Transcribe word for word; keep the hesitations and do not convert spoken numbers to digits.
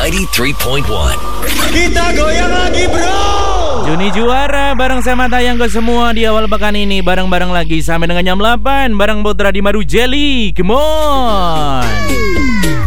ninety three point one. Kita goyang lagi, bro. Juni Juara bareng sama tayang ke semua di awal pekan ini. Bareng-bareng lagi sampai dengan jam delapan. Bareng Putra di Madu Jelly. Come on.